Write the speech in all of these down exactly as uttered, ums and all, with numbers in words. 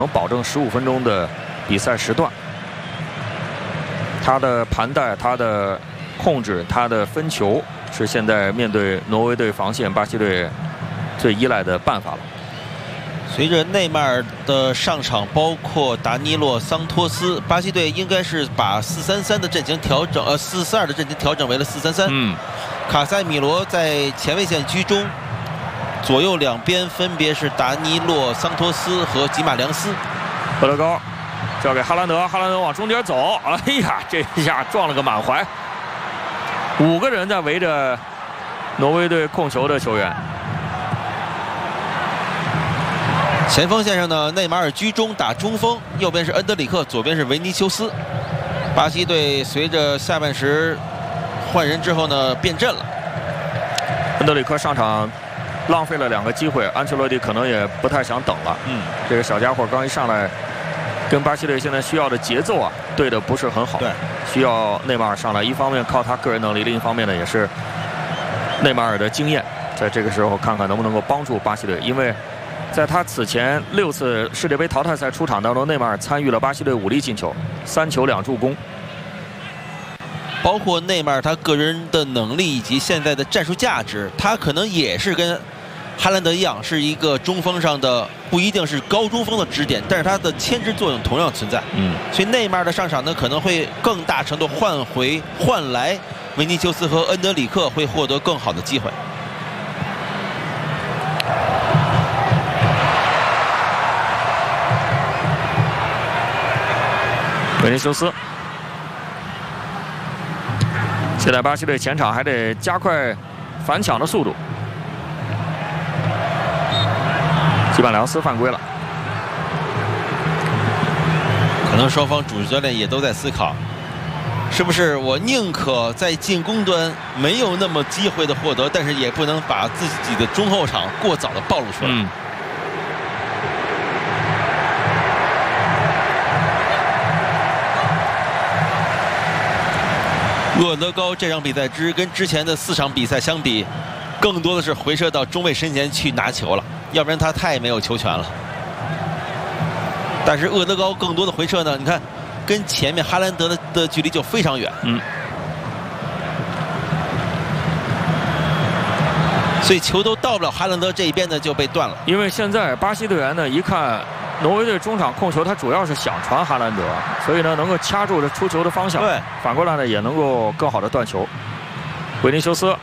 能保证十五分钟的比赛时段。他的盘带、他的控制、他的分球，是现在面对挪威队防线巴西队最依赖的办法了。 随着内马尔的上场，包括达尼洛、桑托斯，巴西队应该是把四三三的阵型调整，呃，四四二的阵型调整为了四三三。嗯，卡塞米罗在前卫线居中，左右两边分别是达尼洛、桑托斯和吉马良斯。 厄德高交给哈兰德，哈兰德往中间走，哎呀，这一下撞了个满怀。五个人在围着挪威队控球的球员。 前锋线上呢，内马尔居中打中锋，右边是恩德里克，左边是维尼修斯。巴西队随着下半时换人之后呢，变阵了。 恩德里克上场浪费了两个机会，安切洛蒂可能也不太想等了。嗯，这个小家伙刚一上来，跟巴西队现在需要的节奏啊，对的不是很好。对，需要内马尔上来，一方面靠他个人能力，另一方面呢也是内马尔的经验，在这个时候看看能不能够帮助巴西队，因为。 在他此前六次世界杯淘汰赛出场当中，内马尔参与了巴西队五粒进球，三球两助攻。 包括内马尔他个人的能力以及现在的战术价值，他可能也是跟哈兰德一样，是一个中锋上的不一定是高中锋的支点，但是他的牵制作用同样存在。嗯，所以内马尔的上场呢，可能会更大程度换回换来维尼修斯和恩德里克会获得更好的机会。 维尼修斯，现在巴西队前场还得加快反抢的速度。基本良斯犯规了， 可能双方主教练也都在思考，是不是我宁可在进攻端没有那么机会的获得，但是也不能把自己的中后场过早的暴露出来。嗯 厄德高这场比赛之跟之前的四场比赛相比，更多的是回撤到中卫身前去拿球了，要不然他太没有球权了。但是厄德高更多的回撤呢，你看，跟前面哈兰德的的距离就非常远。嗯。所以球都到不了哈兰德这一边呢，就被断了。 因为现在巴西队员呢，一看。 挪威队中场控球，他主要是想传哈兰德，所以呢能够掐住这出球的方向。对，反过来呢也能够更好的断球。维尼修斯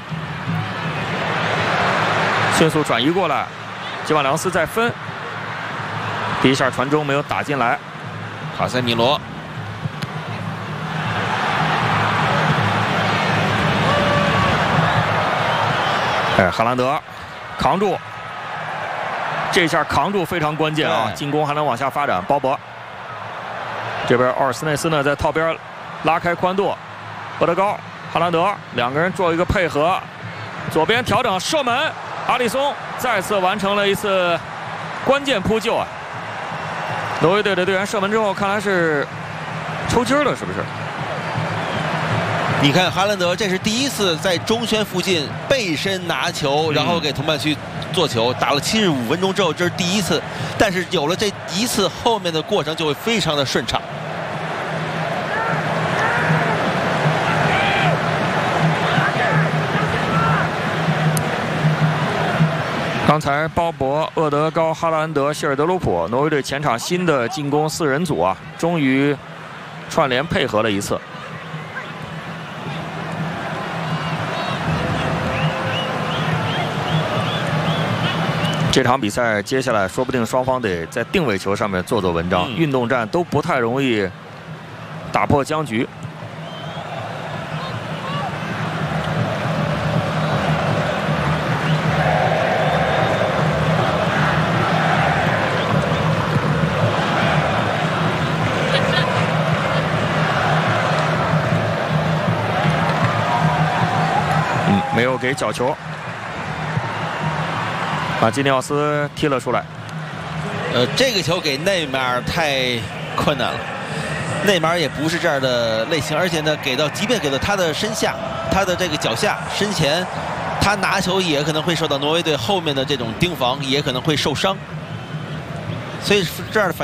迅速转移过来，基瓦良斯再分，第一下传中没有打进来。 卡塞米罗， 哎，哈兰德扛住。 这下扛住非常关键啊！进攻还能往下发展。鲍勃这边，奥尔斯内斯呢在套边拉开宽度，厄德高、哈兰德两个人做一个配合，左边调整射门，阿里松再次完成了一次关键扑救啊！挪威队的队员射门之后，看来是抽筋了，是不是？ 你看哈兰德，这是第一次在中圈附近背身拿球，然后给同伴区。 做球打了七十五分钟之后，这是第一次，但是有了这一次，后面的过程就会非常的顺畅。 刚才鲍勃、厄德高、哈兰德、希尔德鲁普，挪威队前场新的进攻四人组啊，终于串联配合了一次。 这场比赛接下来说不定双方得在定位球上面做做文章，嗯、运动战都不太容易打破僵局。嗯，没有给角球。 把基尼奥斯踢了出来， 呃，这个球给内马尔太困难了。内马尔也不是这样的类型，而且呢，给到即便给到他的身下，他的这个脚下、身前，他拿球也可能会受到挪威队后面的这种盯防，也可能会受伤。 所以这样的反。